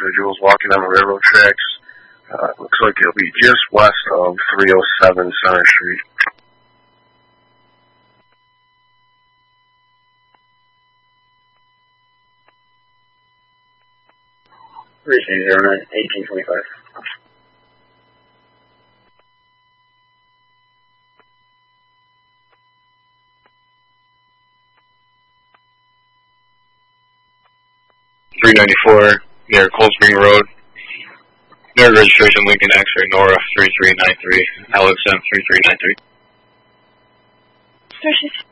individuals walking on the railroad tracks. Looks like it'll be just west of 307 Center Street. Receive 09-1825. .394 near Cold Spring Road. Near registration Lincoln X-ray Nora 3393, LXM 3393. Sources